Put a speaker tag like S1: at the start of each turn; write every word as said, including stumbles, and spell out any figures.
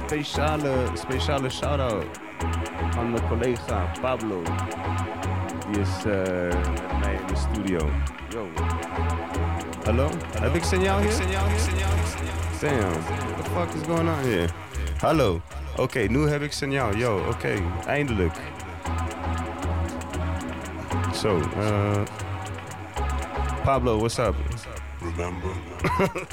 S1: speciale, speciale shout-out aan mijn collega Pablo. Die is uh, met mij in de studio. Yo. Hallo? Hallo? Heb ik signaal hier? Signaal hier? Damn. What the fuck is going on here? Hallo. Oké, okay, nu heb ik signaal. Yo, oké. Okay. Eindelijk. Zo. So, uh, Pablo, what's up?
S2: Remember?